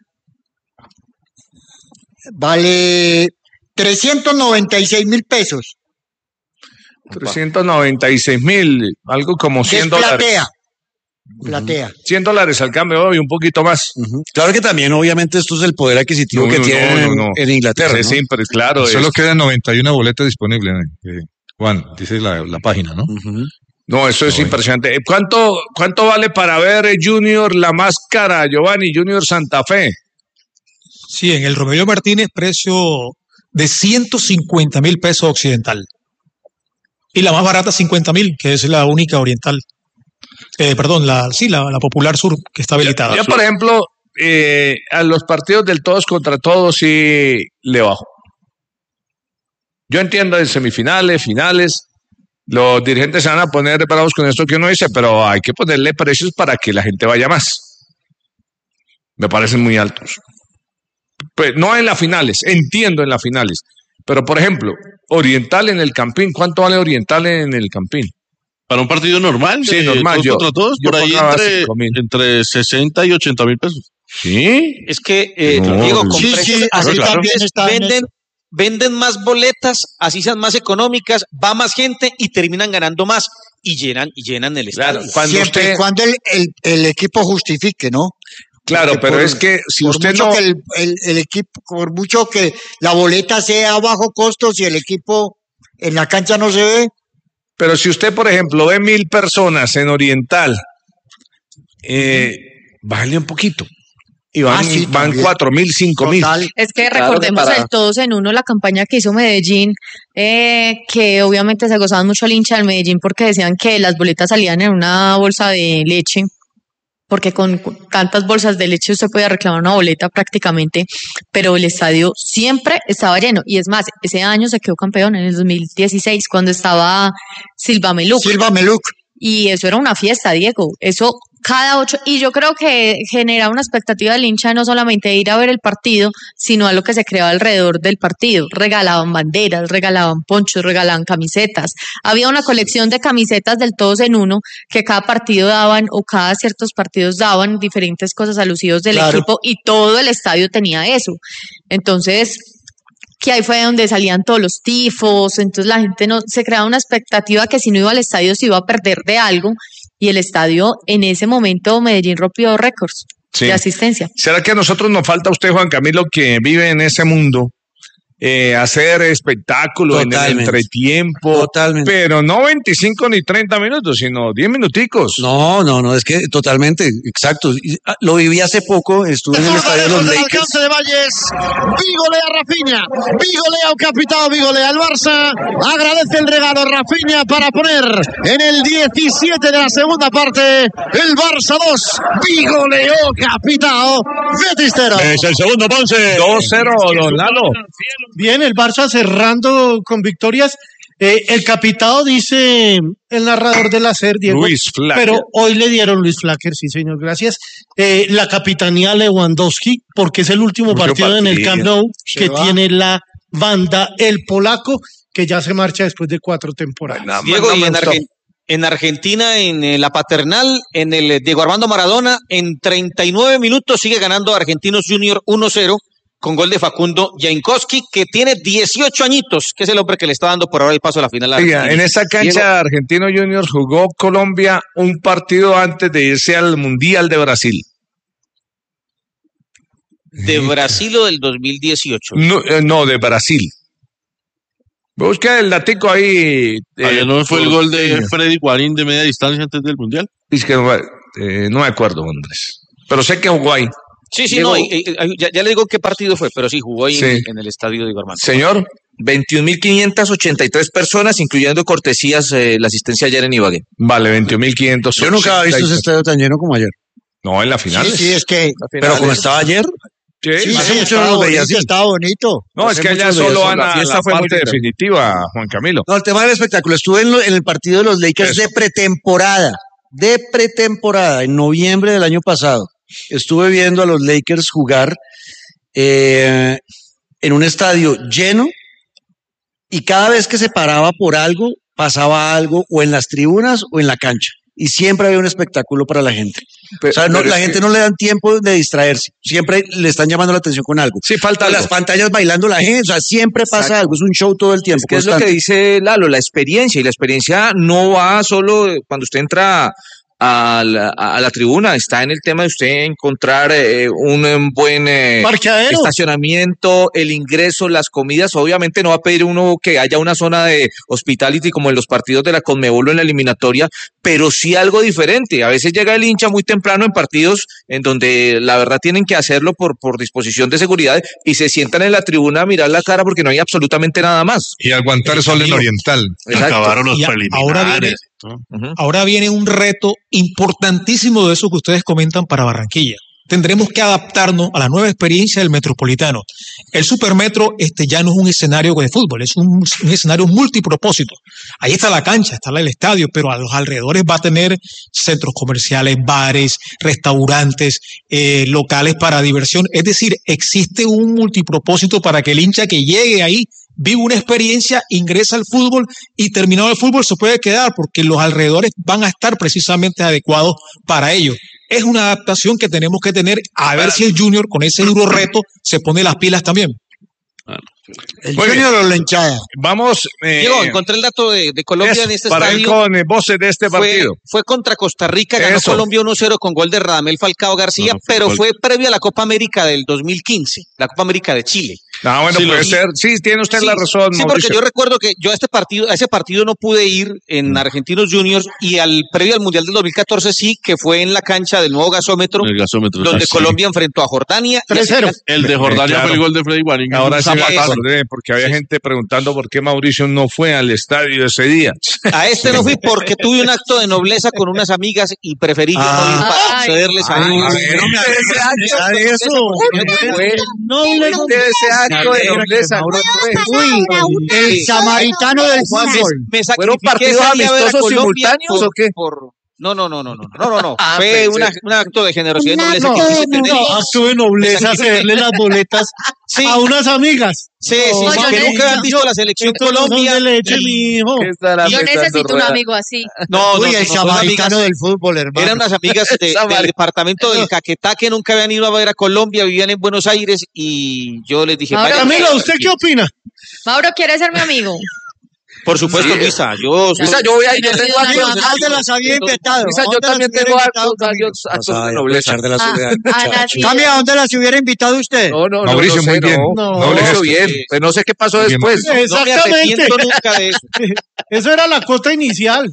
vale trescientos noventa y seis mil pesos. trescientos noventa y seis mil, algo como cien dólares. Platea. Platea. cien dólares al cambio hoy, un poquito más. Uh-huh. Claro que también, obviamente, esto es el poder adquisitivo No, que no, tienen no, no, no. en Inglaterra. Sí, ¿no? sí, pero claro. Solo es- quedan noventa y una boletas disponibles, eh, Juan, dice la, la página, ¿no? Uh-huh. No, eso es impresionante. ¿Cuánto, ¿Cuánto vale para ver eh, Junior la máscara, Giovanni, Junior Santa Fe? Sí, en el Romelio Martínez, precio de ciento cincuenta mil pesos occidental. Y la más barata, cincuenta mil, que es la única oriental. Eh, perdón, la, sí, la, la popular sur, que está habilitada. Yo, por ejemplo, eh, a los partidos del todos contra todos sí le bajo. Yo entiendo en semifinales, finales, los dirigentes se van a poner bravos con esto que uno dice, pero hay que ponerle precios para que la gente vaya más. Me parecen muy altos. Pues no en las finales, entiendo en las finales. Pero, por ejemplo, Oriental en el Campín, ¿cuánto vale Oriental en el Campín? Para un partido normal, Sí, de normal, todos yo- contra todos, yo por ahí pagaba entre, cinco mil. entre sesenta y ochenta mil pesos. ¿Sí? Es que, eh, No, Diego, con sí, precios sí, así aquí también también está en venden, eso. venden más boletas, así sean más económicas, va más gente y terminan ganando más y llenan, y llenan el estadio. Claro, cuando Siempre usted, y cuando el, el, el equipo justifique, ¿no? claro, Porque pero por- es que si por usted mucho no, que el, el, el equipo, por mucho que la boleta sea a bajo costo, si el equipo en la cancha no se ve, pero si usted, por ejemplo, ve mil personas en Oriental, eh, bájale un poquito. Y van, Ah, sí, van también. cuatro mil, cinco mil. total. Es que Claro, recordemos para- el todos en uno, la campaña que hizo Medellín, eh, que obviamente se gozaban mucho al hincha del Medellín porque decían que las boletas salían en una bolsa de leche, porque con tantas bolsas de leche usted podía reclamar una boleta prácticamente, pero el estadio siempre estaba lleno. Y es más, ese año se quedó campeón en el dos mil dieciséis cuando estaba Silva Meluc. Silva Meluc. Y eso era una fiesta, Diego. Eso cada ocho, y yo creo que genera una expectativa del hincha no solamente de ir a ver el partido, sino a lo que se creaba alrededor del partido. Regalaban banderas, regalaban ponchos, regalaban camisetas. Había una colección de camisetas del todos en uno que cada partido daban o cada ciertos partidos daban diferentes cosas alusivos del Claro. equipo y todo el estadio tenía eso. Entonces, que ahí fue donde salían todos los tifos, entonces la gente no se creaba una expectativa que si no iba al estadio se iba a perder de algo y el estadio en ese momento Medellín rompió récords Sí. de asistencia. ¿Será que a nosotros nos falta usted, Juan Camilo, que vive en ese mundo, eh, hacer espectáculo en el Totalmente. entretiempo? Totalmente. Pero no veinticinco ni treinta minutos, sino diez minuticos. No, no, no, es que totalmente, exacto. Y, ah, Lo viví hace poco, estuve en el estadio de los Lejos del Lakers. alcance de Valles. Vigolea Rafinha. Vigolea o capitán. Vigolea el Barça. Agradece el regalo Rafinha para poner en el diecisiete de la segunda parte el Barça dos. Vigoleo capitán. Vetistero. Es el segundo, Ponce. dos cero, don Lalo. Bien, el Barça cerrando con victorias. Eh, el capitado dice el narrador del hacer, Diego. Luis Flacker. Pero hoy le dieron Luis Flacker, sí, señor, gracias. Eh, la capitanía Lewandowski, porque es el último Mucho partido, en el partido. Camp Nou Se que va. tiene la banda, el polaco, que ya se marcha después de cuatro temporadas. No, Diego, no y me en, gustó. Argen- en Argentina, en eh, la paternal, en el eh, Diego Armando Maradona, en treinta y nueve minutos sigue ganando Argentinos Junior uno cero con gol de Facundo Jankowski, que tiene dieciocho añitos, que es el hombre que le está dando por ahora el paso a la final. a Oiga, Argentina. en esa cancha Diego, Argentino Juniors jugó Colombia un partido antes de irse al Mundial de Brasil. de Brasil o del dos mil dieciocho. No, eh, no, de Brasil. Busca el datico ahí. eh, Ayer no fue el por- gol de Freddy Guarín de media distancia antes del Mundial. Es que no, me- eh, no me acuerdo, Andrés. Pero sé que jugó ahí. Sí, sí, Diego. no, y- y- y- ya, ya le digo qué partido fue, pero sí jugó ahí Sí. en, en el estadio de Igor Armando. Señor, veintiún mil quinientas ochenta y tres personas, incluyendo cortesías, eh, la asistencia ayer en Ibagué. Vale, veintiún mil quinientos. Yo nunca había visto ese estadio tan lleno como ayer. No, en la final. Sí, sí, es que. Pero como estaba ayer, Sí, Sí, hace sí, mucho estaba no lo veía bonito, así. estaba bonito. No, es Hace que allá mucho solo veía van eso. a La fiesta la fue muy parte chévere. definitiva, Juan Camilo. No, el tema del espectáculo. Estuve en, lo- en el partido de los Lakers Eso. de pretemporada. De pretemporada, en noviembre del año pasado. Estuve viendo a los Lakers jugar eh, en un estadio lleno y cada vez que se paraba por algo, pasaba algo o en las tribunas o en la cancha. Y siempre había un espectáculo para la gente. Pe- o sea, no, pero la es gente que- no le dan tiempo de distraerse. Siempre le están llamando la atención con algo. Sí, falta Las algo. pantallas bailando la gente. O sea, siempre pasa Exacto. algo. Es un show todo el tiempo. Es que es lo constante. que dice Lalo, la experiencia, y la experiencia no va solo eh, cuando usted entra a la, a la tribuna, está en el tema de usted encontrar eh, un eh, buen eh, Parqueadero. estacionamiento, el ingreso, las comidas. Obviamente no va a pedir uno que haya una zona de hospitality como en los partidos de la Conmebol o en la eliminatoria, pero sí algo diferente. A veces llega el hincha muy temprano en partidos en donde la verdad tienen que hacerlo por, por disposición de seguridad y se sientan en la tribuna a mirar la cara porque no hay absolutamente nada más. Y aguantar sol en Oriental. Exacto. Acabaron los Y a- ahora viene- preliminares. ¿no? Ujú. Ahora viene un reto importantísimo de eso que ustedes comentan para Barranquilla. Tendremos que adaptarnos a la nueva experiencia del Metropolitano. El Supermetro este, ya no es un escenario de fútbol, es un, un escenario multipropósito. Ahí está la cancha, está el estadio, pero a los alrededores va a tener centros comerciales, bares, restaurantes, eh, locales para diversión. Es decir, existe un multipropósito para que el hincha que llegue ahí vive una experiencia, ingresa al fútbol y terminado el fútbol se puede quedar porque los alrededores van a estar precisamente adecuados para ello. Es una adaptación que tenemos que tener a ver si el Junior con ese duro reto se pone las pilas también. El Muy Junior o la hinchada. Vamos. Eh, Diego, encontré el dato de, de Colombia eso, en este para ir estadio. con eh, voces de este Fue, partido. fue contra Costa Rica, ganó Eso. Colombia uno cero con gol de Radamel Falcao García, No, no fue pero gol. fue previo a la Copa América del dos mil quince, la Copa América de Chile. Ah, bueno, Sí, puede lo- ser. Sí, tiene usted Sí, la razón, sí, porque Mauricio. yo recuerdo que yo a este partido, a ese partido no pude ir en Argentinos Juniors y al previo al Mundial del dos mil catorce sí, que fue en la cancha del nuevo gasómetro, El gasómetro. donde sí. Colombia enfrentó a Jordania. y tres cero. así- El de Jordania Claro. fue el gol de Freddy Guarín. Ahora Un sí me zapatazo. acordé, porque había gente preguntando por qué Mauricio no fue al estadio ese día. A este no fui porque tuve un acto de nobleza con unas amigas y preferí yo no ir para Ay. cederles a ellos. A ver, no me hagas eso. No le ese acto de nobleza. no fue. Uy, el samaritano del fútbol. Me ¿Fueron sacrifiqué partidos ese día a ver a amistosos Colombia simultáneos por- o qué? por- No, no, no, no, no, no, no, no. Ah, Fue pensé. una- un acto de generosidad y Un nobleza acto que quise de tener. nobleza. Acto de nobleza, cederle las boletas Sí, a unas amigas. sí, sí, No, sí, yo que ne- nunca habían visto la selección Estos no son Colombia. de leche, mi hijo. ¿Qué estará Yo pensando necesito un Rueda? amigo así. No, no, Uy, no, el no, son samaritano amigas- del fútbol, hermano. Eran unas amigas de- del Samar- departamento del Caquetá que nunca habían ido a ver a Colombia, vivían en Buenos Aires y yo les dije, Ahora, vayan. Camila, ¿usted qué opina? Mauro, ¿quiere ser mi amigo? Por supuesto, Luisa, yo Luisa, yo voy a ir, yo tengo ¿A actos. dónde las había invitado? Luisa, ¿A yo dónde las también hubiera tengo invitado, actos, Camila? varios actos Vas a de nobleza. aprovechar de la Ah, soledad. Ana, sí. Cami, ¿a dónde las hubiera invitado usted? No, no, no, Mauricio, no sé, muy bien. No, No, Mauricio, esto- bien. Pues no sé qué pasó Bien, después. no me Exactamente. arrepiento nunca de eso. Eso era la cuota inicial.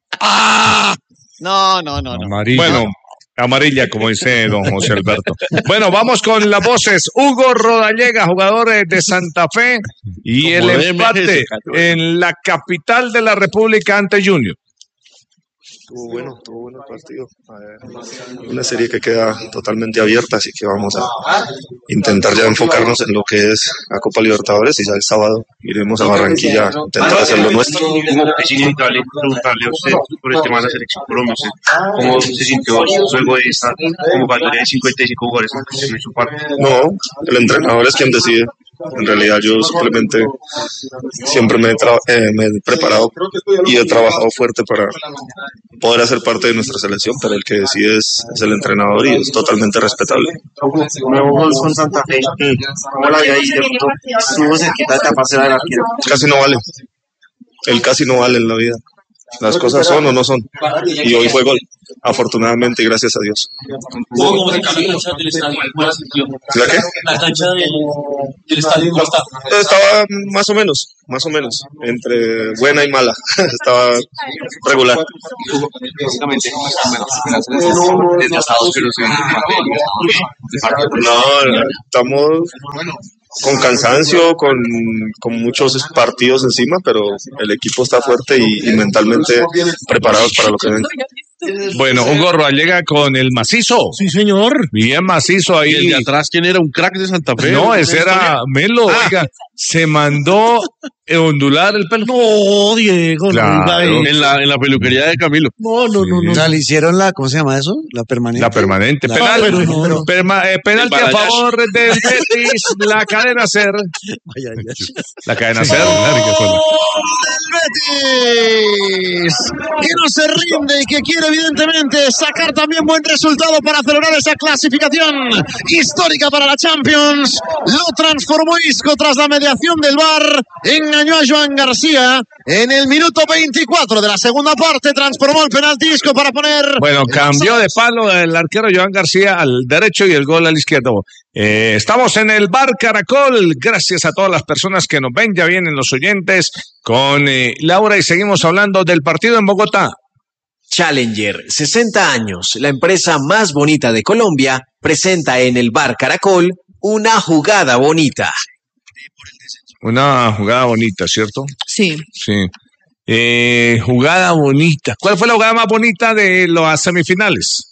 No, no, no, no. Amarillo. Bueno, amarilla, como dice don José Alberto. Bueno, vamos con las voces. Hugo Rodallega, jugador eh, de Santa Fe, y Como el debe empate ese cabrón. en la capital de la República ante Junior. Estuvo bueno, estuvo bueno el partido. A ver, una serie que queda totalmente abierta, así que vamos a intentar ya enfocarnos en lo que es la Copa Libertadores y ya el sábado iremos a Barranquilla a intentar hacer lo nuestro. Es inevitable preguntarle a usted por el tema de la selección Colombia. Usted, ¿cómo se sintió luego de esta convocatoria de cincuenta y cinco jugadores en su parte? No, el entrenador es quien decide. En realidad yo simplemente siempre me he, tra- eh, me he preparado y he trabajado fuerte para poder hacer parte de nuestra selección, pero el que decide es, es el entrenador y es totalmente respetable. Nuevo gol con Santa Fe. ¿Cómo la había ahí? De pronto estuvo cerquita de taparse del arquero. Casi no vale. El casi no vale en la vida. Las cosas son o no son. Y hoy fue gol. afortunadamente y gracias a Dios. ¿Cómo se cambió la cancha del estadio? ¿Cómo la sintió? ¿La qué? La cancha del, del estadio, ¿cómo está? Estaba más o menos, más o menos, entre buena y mala. Estaba regular. Básicamente, desgastados, pero se No, estamos con cansancio, con, con muchos partidos encima, pero el equipo está fuerte y, y mentalmente preparados para lo que venga. Bueno, Hugo Roa llega con el macizo. Sí, señor. Bien macizo ahí. ¿Y el de atrás quién era? ¿Un crack de Santa Fe? No, ese era Melo. Ah. Oiga, se mandó ondular el pelo. No, Diego, claro. no. En la, en la peluquería de Camilo. No, no, no, no. O sea, le hicieron la, ¿cómo se llama eso? La permanente. La permanente. La, penal. pero, no, pero, perma, eh, penalti a favor del Betis. La cadena Ser. La cadena Ser. Betis, que no se rinde y que quiere evidentemente sacar también buen resultado para celebrar esa clasificación histórica para la Champions. Lo transformó Isco tras la mediación del V A R, engañó a Joan García en el minuto veinticuatro de la segunda parte, transformó el penalti Isco para poner... Bueno, cambió de palo el arquero Joan García al derecho y el gol al izquierdo. Eh, estamos en el Bar Caracol, gracias a todas las personas que nos ven, ya vienen los oyentes con eh, Laura y seguimos hablando del partido en Bogotá. Challenger, sesenta años, la empresa más bonita de Colombia, presenta en el Bar Caracol una jugada bonita. Una jugada bonita, ¿cierto? Sí. Sí. Eh, jugada bonita. ¿Cuál fue la jugada más bonita de las semifinales?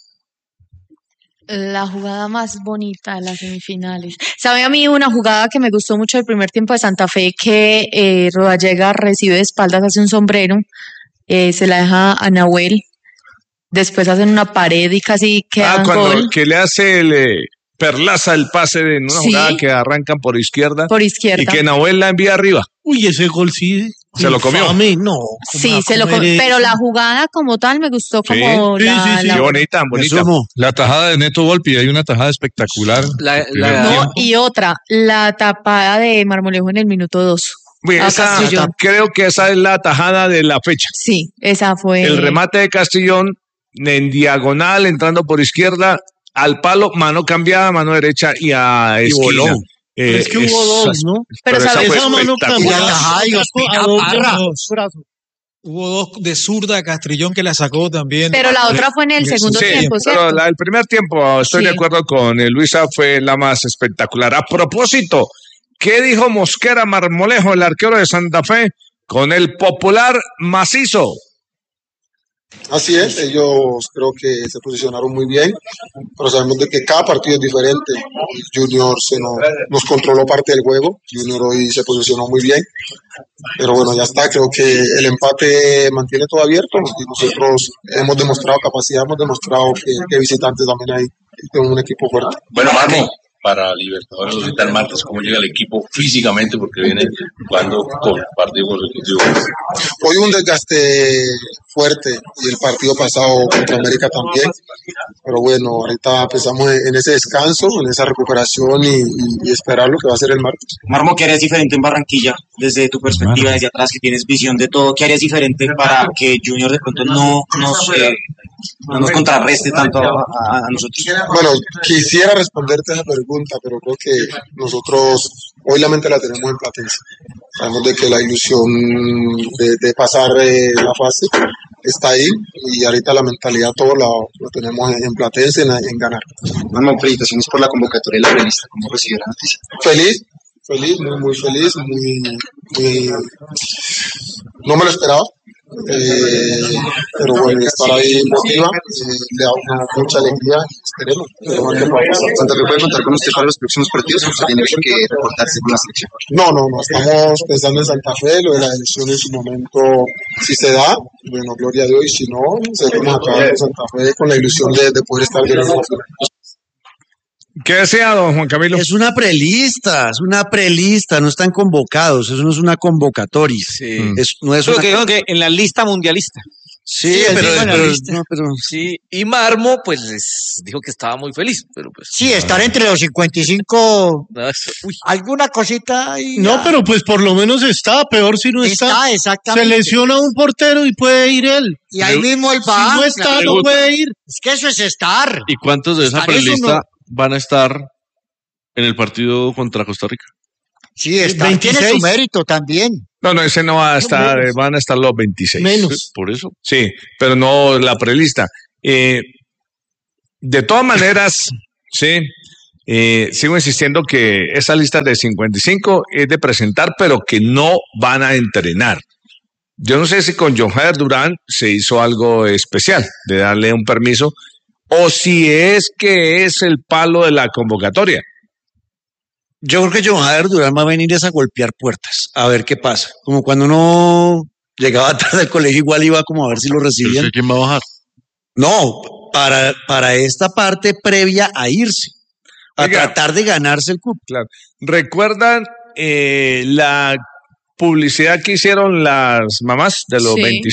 La jugada más bonita de las semifinales. ¿Sabe a mí una jugada que me gustó mucho el primer tiempo de Santa Fe? Que eh, Rodallega recibe de espaldas, hace un sombrero, eh, se la deja a Nahuel, después hacen una pared y casi quedan Ah, cuando gol. que le hace el eh, Perlaza el pase de una Sí. jugada que arrancan por izquierda. Por izquierda. Y que Nahuel la envía arriba. Uy, ese gol sí. Se lo comió. Infame, no. Sí, se lo com- pero la jugada como tal me gustó como Sí, la, sí, sí, sí. la- Qué bonita, bonita. La tajada de Neto Volpi, hay una tajada espectacular. La, Primer No, tiempo. y otra, la tapada de Marmolejo en el minuto dos. Uy, a esa- Castrillón. creo que esa es la tajada de la fecha. Sí, esa fue. El remate de Castrillón en diagonal, entrando por izquierda, al palo, mano cambiada, mano derecha y a Y esquina. voló. Eh, Pero es que hubo esa- dos, ¿no? Pero, Pero esa ¿sabes? fue Esa mano espectacular. cambiada. Ay, A Ospina dos Parra. brazos. Hubo dos de zurda, Castrillón que la sacó también. Pero la otra fue en el segundo Sí, tiempo, pero ¿cierto? la del primer tiempo, estoy Sí. de acuerdo con eh, Luisa, fue la más espectacular. A propósito, ¿qué dijo Mosquera Marmolejo, el arquero de Santa Fe, con el popular macizo? Así es, ellos creo que se posicionaron muy bien, pero sabemos de que cada partido es diferente. Junior se nos, nos controló parte del juego, Junior hoy se posicionó muy bien, pero bueno, ya está, creo que el empate mantiene todo abierto y nosotros hemos demostrado capacidad, hemos demostrado que, que visitantes también hay, que un equipo fuerte. Bueno, Marco, para Libertadores ahorita el martes, ¿cómo llega el equipo físicamente? Porque viene jugando con partidos consecutivos. Hoy un desgaste fuerte y el partido pasado contra América también, pero bueno, ahorita empezamos en ese descanso, en esa recuperación y, y- y esperar lo que va a ser el martes. Marmo, ¿qué harías diferente en Barranquilla? Desde tu perspectiva, desde atrás, que tienes visión de todo, ¿qué harías diferente para que Junior de pronto no nos, eh, no nos contrarreste tanto a, a- a nosotros? Bueno, quisiera responderte esa pregunta, pero creo que nosotros hoy la mente la tenemos en Platense. Sabemos de que la ilusión de, de pasar eh, la fase está ahí y ahorita la mentalidad todo la, lo tenemos en, en Platense, en, en ganar. Marmo, felicitaciones por la convocatoria de la revista. ¿Cómo recibió la noticia? Feliz, feliz, muy, muy feliz, muy, muy... No me lo esperaba, eh, pero bueno, estar ahí motiva, eh, le da una, mucha alegría, esperemos. esperemos que pueda pasar. Santa Fe puede contar con usted para los próximos partidos, o tiene que reportarse con la selección. No, no, no, estamos pensando en Santa Fe, lo de la elección en su momento, si se da, bueno, gloria a Dios, y si no, seguimos acá en Santa Fe con la ilusión de, de poder estar bien. ¿Qué decía don Juan Camilo? Es una prelista, es una prelista, no están convocados, eso no es una convocatoria. Es, no es Creo una- que, creo que en la lista mundialista. Sí, Sí, pero, sí, pero- lista. no, pero- Sí, y Marmo, pues les dijo que estaba muy feliz, pero pues. Sí, estar entre los cincuenta y cinco, no, eso- uy. alguna cosita ahí. No, pero pues por lo menos está, peor si no está. Está, exactamente. Se lesiona un portero y puede ir él. Y ahí mismo él va. Si no está, claro. no puede ir. Es que eso es estar. ¿Y cuántos de esa Estar es prelista uno. van a estar en el partido contra Costa Rica? Sí, está. Tiene veintiséis. su mérito también. No, no, ese no va a estar, eh, van a estar los veintiséis. Menos. Por eso. Sí, pero no la prelista. Eh, de todas maneras, sí, eh, sigo insistiendo que esa lista de cincuenta y cinco es de presentar, pero que no van a entrenar. Yo no sé si con John Jader Durán se hizo algo especial de darle un permiso o si es que es el palo de la convocatoria. Yo creo que John Jader Durán va a venir es a golpear puertas, a ver qué pasa. Como cuando uno llegaba tarde al colegio, igual iba como a ver si lo recibían. ¿Pero quién va a bajar? No, para, para esta parte previa a irse, a Oiga. tratar de ganarse el cupo. Claro. ¿Recuerdan eh, la publicidad que hicieron las mamás de los Sí. veintiséis